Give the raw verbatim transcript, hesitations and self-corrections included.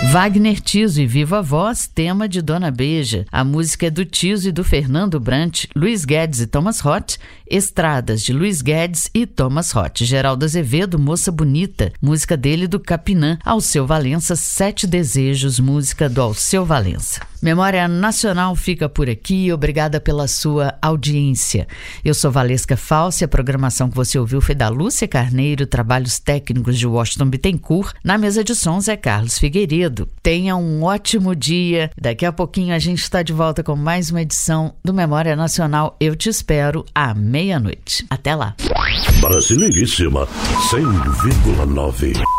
Wagner Tiso e Viva Voz, tema de Dona Beija. A música é do Tiso e do Fernando Brant, Luiz Guedes e Thomas Roth. Estradas, de Luiz Guedes e Thomas Roth. Geraldo Azevedo, Moça Bonita, música dele do Capinã. Alceu Valença, Sete Desejos, música do Alceu Valença. Memória Nacional fica por aqui, obrigada pela sua audiência. Eu sou Valesca Falsi, a programação que você ouviu foi da Lúcia Carneiro, trabalhos técnicos de Washington Bittencourt, na mesa de sons é Carlos Figueiredo. Tenha um ótimo dia, daqui a pouquinho a gente está de volta com mais uma edição do Memória Nacional. Eu te espero à meia-noite. Até lá. Brasileiríssima cem vírgula nove.